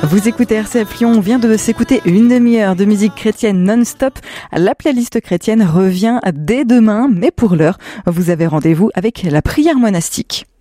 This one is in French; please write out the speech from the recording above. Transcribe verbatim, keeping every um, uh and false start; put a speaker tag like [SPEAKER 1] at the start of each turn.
[SPEAKER 1] Vous écoutez R C F Lyon, on vient de s'écouter une demi-heure de musique chrétienne non-stop. La playlist chrétienne revient dès demain, mais pour l'heure, vous avez rendez-vous avec la prière monastique.